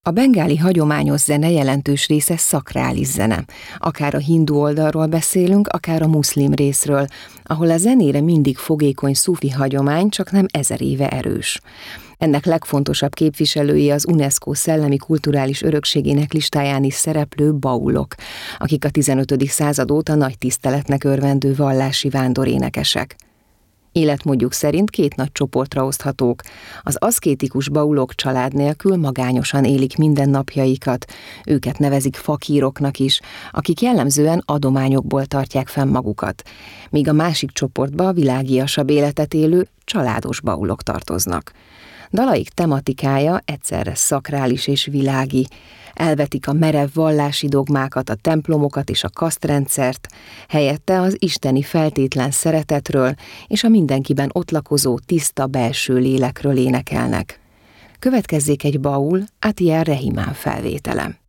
A bengáli hagyományos zene jelentős része szakrális zene. Akár a hindu oldalról beszélünk, akár a muszlim részről, ahol a zenére mindig fogékony szufi hagyomány, csak nem 1000 éve erős. Ennek legfontosabb képviselői az UNESCO szellemi kulturális örökségének listáján is szereplő baulok, akik a 15. század óta nagy tiszteletnek örvendő vallási vándorénekesek. Életmódjuk szerint 2 nagy csoportra oszthatók. Az aszkétikus baulok család nélkül magányosan élik mindennapjaikat, őket nevezik fakíroknak is, akik jellemzően adományokból tartják fenn magukat, míg a másik csoportba a világiasabb életet élő családos baulok tartoznak. Dalaik tematikája egyszerre szakrális és világi. Elvetik a merev vallási dogmákat, a templomokat és a kasztrendszert, helyette az isteni feltétlen szeretetről és a mindenkiben ott lakozó tiszta belső lélekről énekelnek. Következzék egy baul Atiyar Rehimán felvétele.